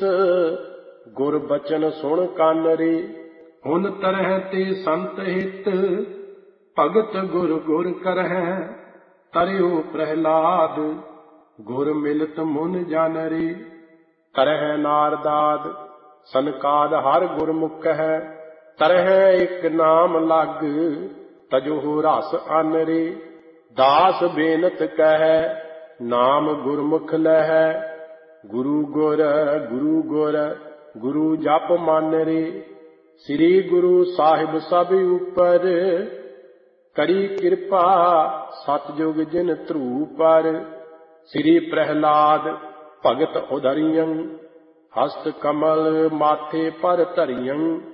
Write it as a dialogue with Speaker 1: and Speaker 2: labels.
Speaker 1: ਗੁਰ ਬਚਨ ਸੁਣ ਕੰਨ ਰੇ। ਹੁਣ ਤਰਹਿ ਤੇ ਸੰਤ ਹਿਤ ਭਗਤ ਗੁਰ ਗੁਰ ਕਰਹਿ। ਤਰਿਉ ਪ੍ਰਹਿਲਾਦ ਗੁਰ ਮਿਲਤ ਮੁਨ ਜਨ ਰੇ। ਕਰਹਿ ਨਾਰਦਾਦ ਸਨਕਾਦ ਹਰ ਗੁਰਮੁਖ ਹੈ। ਤਰਹਿ ਇੱਕ ਨਾਮ ਲਗ ਤਜੁ ਰਸ ਅਨ ਰੇ। ਦਾਸ ਬੇਨਤ ਕਹਿ ਨਾਮ ਗੁਰਮੁਖ ਲਹੈ। ਗੁਰੂ ਗੁਰ ਗੁਰੂ ਗੁਰ ਗੁਰੂ ਜਪ ਮਨ ਰੇ। ਸ੍ਰੀ ਗੁਰੂ ਸਾਹਿਬ ਸਭ ਉਪਰ ਕਰੀ ਕਿਰਪਾ ਸਤਿਯੁਗ ਜਿਨ ਧਰੂ ਪਰ। ਸ੍ਰੀ ਪ੍ਰਹਿਲਾਦ ਭਗਤ ਉਧਰਿਯੰ ਹਸਤ ਕਮਲ ਮਾਥੇ ਪਰ ਧਰਿਯੰ।